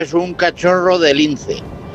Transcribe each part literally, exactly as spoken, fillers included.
Es un cachorro de lince.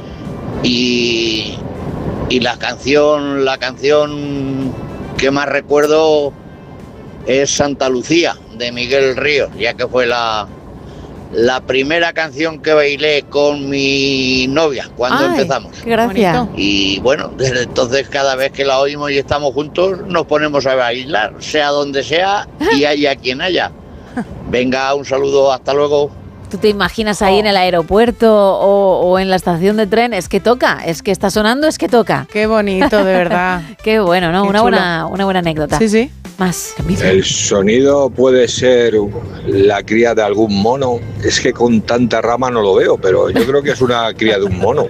Y, y la canción, la canción que más recuerdo es Santa Lucía, de Miguel Ríos, ya que fue la, la primera canción que bailé con mi novia cuando Ay, empezamos. Gracias. Y bueno, desde entonces cada vez que la oímos y estamos juntos nos ponemos a bailar, sea donde sea y haya quien haya. Venga, un saludo, hasta luego. ¿Tú te imaginas ahí oh. en el aeropuerto o, o en la estación de tren? Es que toca, es que está sonando, es que toca. Qué bonito, de verdad. Qué bueno, ¿no? Qué una chulo. buena, una buena anécdota. Sí, sí. Más. El sonido puede ser la cría de algún mono. Es que con tanta rama no lo veo, pero yo creo que es una cría de un mono.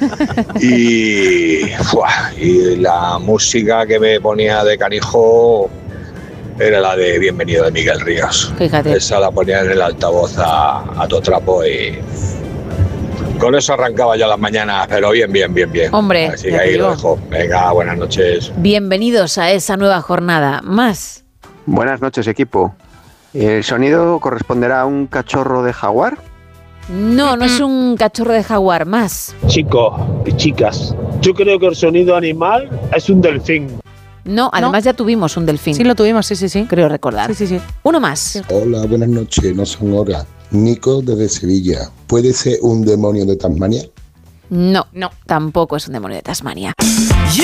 Y, ¡fua! Y la música que me ponía de canijo era la de Bienvenido de Miguel Ríos. Fíjate. Esa la ponía en el altavoz a, a todo trapo y con eso arrancaba ya las mañanas, pero bien, bien, bien, bien. Hombre, así que ahí lo dejo. Venga, buenas noches. Bienvenidos a esa nueva jornada. Más. Buenas noches, equipo. ¿El sonido corresponderá a un cachorro de jaguar? No, no es un cachorro de jaguar. Más. Chicos y chicas, yo creo que el sonido animal es un delfín. No, además no. ya tuvimos un delfín. Sí, lo tuvimos, sí, sí, sí. Creo recordar. Sí, sí, sí. Uno más. Hola, buenas noches, no son horas. Nico desde Sevilla. ¿Puede ser un demonio de Tasmania? No, no, tampoco es un demonio de Tasmania.